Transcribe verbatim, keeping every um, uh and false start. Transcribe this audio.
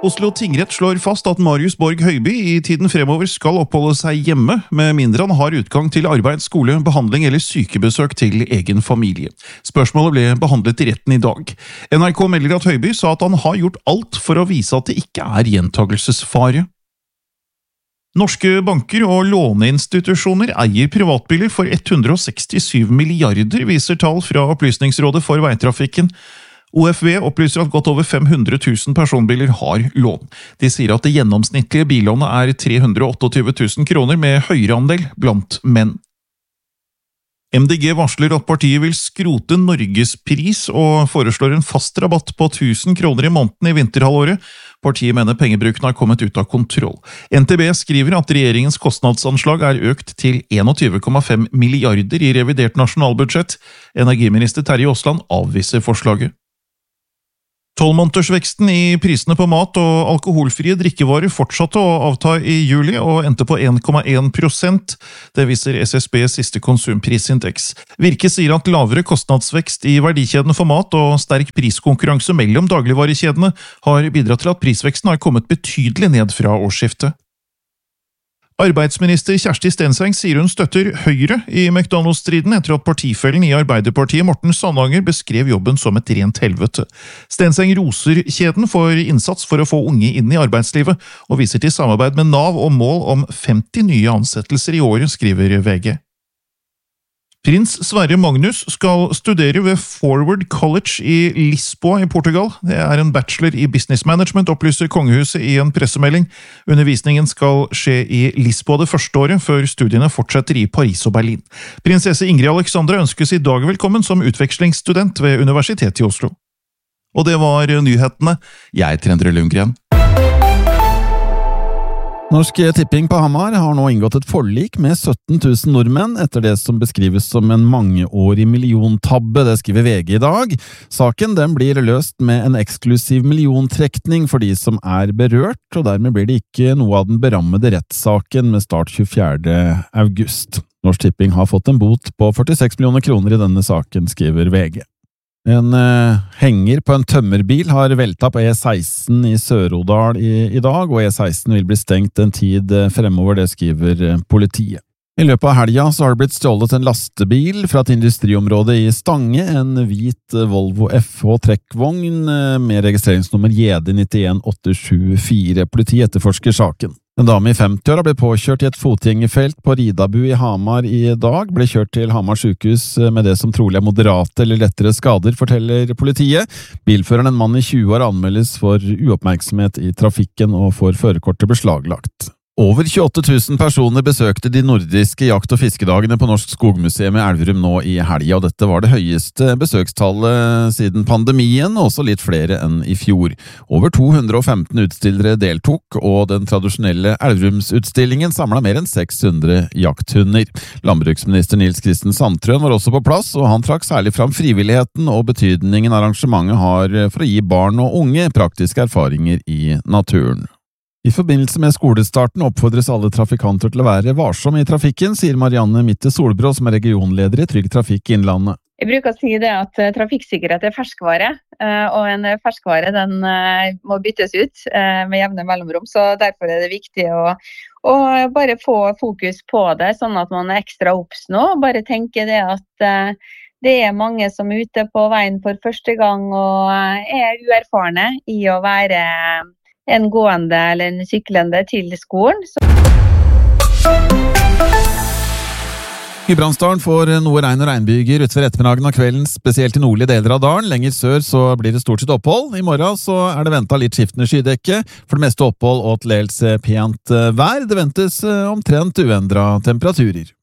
Oslo tingrett slår fast at Marius Borg Høiby i tiden fremover skal oppholde seg hjemme, med mindre han har utgang til arbeid, skole, behandling eller sykebesøk til egen familie. Spørsmålet ble behandlet i retten i dag. N R K melder at Høiby sa at han har gjort alt for å vise at det ikke er gjentagelsesfare. Norske banker og låneinstitusjoner eier privatbiler for hundre og sekstisju milliarder, viser tall fra Opplysningsrådet for veitrafikken. O F V opplyser at godt over fem hundre tusen personbiler har lån. De sier at det gjennomsnittlige billånet er tre hundre og tjueåtte tusen kroner, med høyere andel blant menn. M D G varsler at partiet vil skrote Norgespris og foreslår en fast rabatt på tusen kroner i måneden i vinterhalvåret. Partiet mener pengebruken har kommet ut av kontroll. N T B skriver at regjeringens kostnadsanslag er økt til tjueen komma fem milliarder i revidert nasjonalbudsjett. Energiminister Terje Aasland avviser forslaget. Tolvmånedersveksten i prisene på mat og alkoholfrie drikkevarer fortsatte å avta i juli og endte på en komma en prosent. Det viser S S B's siste konsumprisindeks. Virke sier at lavere kostnadsvekst i verdikjedene for mat og sterk priskonkurranse mellom dagligvarekjedene har bidratt til at prisveksten har kommet betydelig ned fra årsskiftet. Arbeidsminister Kjersti Stenseng sier hun støtter Høyre i McDonald's-striden etter at partifellen i Arbeiderpartiet Morten Sandanger beskrev jobben som et rent helvete. Stenseng roser kjeden for innsats for å få unge inn i arbeidslivet, og viser til samarbeid med Nav og mål om femti nye ansettelser i året, skriver V G. Prins Sverre Magnus skal studere ved Forward College i Lisboa i Portugal. Det er en bachelor i business management, opplyser kongehuset i en pressemelding. Undervisningen skal skje i Lisboa det første året, før studiene fortsetter i Paris og Berlin. Prinsesse Ingrid Alexandra ønskes i dag velkommen som utvekslingsstudent ved Universitetet i Oslo. Og det var nyhetene. Jeg er Endre Lundgren. Norsk Tipping på Hamar har nå inngått et forlik med sytten tusen nordmenn etter det som beskrives som en mangeårig milliontabbe, det skriver V G i dag. Saken den blir løst med en eksklusiv milliontrekning for de som er berørt, og dermed blir det ikke noe av den berammede rettssaken med start tjuefjerde august. Norsk Tipping har fått en bot på førtiseks millioner kroner i denne saken, skriver V G. En uh, henger på en tømmerbil har velta på E seksten i Sør-Odal i, i dag, og E seksten vil bli stengt en tid fremover, det skriver uh, politiet. I løpet av helga så har det blitt stjålet en lastebil fra et industriområde i Stange, en hvit Volvo F H trekkvogn med registreringsnummer J D ni en åtte sju fire. Politiet etterforsker saken. En dame i femti år har blitt påkjørt i et fotgjengerfelt på Ridabu i Hamar i dag, ble kjørt til Hamar sykehus med det som trolig er moderate eller lettere skader, forteller politiet. Bilføreren, en mann i tjue år, anmeldes for uoppmerksomhet i trafikken og får førerkortet beslaglagt. Over tjueåtte tusen personer besøkte de nordiske jakt- og fiskedagene på Norsk Skogmuseum i Elverum nå i helga, og dette var det høyeste besøkstallet siden pandemien, og også litt flere enn i fjor. Over to hundre og femten utstillere deltok, og den tradisjonelle Elverumsutstillingen samlet mer enn seks hundre jakthunder. Landbruksminister Nils Kristen Sandtrøen var også på plass, og han trakk særlig fram frivilligheten og betydningen arrangementet har for å gi barn og unge praktiske erfaringer i naturen. I forbindelse med skolestarten oppfordres alle trafikanter til å være varsom i trafikken, sier Marianne Mitte Solbrå, som er regionleder i Trygg Trafikk Innlandet. Jeg bruker å si det at trafikksikkerhet er ferskvare, og en ferskvare den må byttes ut med jevne mellomrom, så derfor er det viktig å, å bare få fokus på det, sånn at man er ekstra obs nå, bare tenke det at det er mange som er ute på veien for første gang og er uerfarne i å være en gående eller en syklende til skolen. Gudbrandsdalen får noe regn og regnbyger utover ettermiddagen og kvelden, spesielt i nordlige deler av dalen. Lenger sør så blir det stort sett opphold. I morgen så er det ventet litt skiftende skydekke, for det meste opphold og til dels pent vær. Det ventes omtrent uendret temperaturer.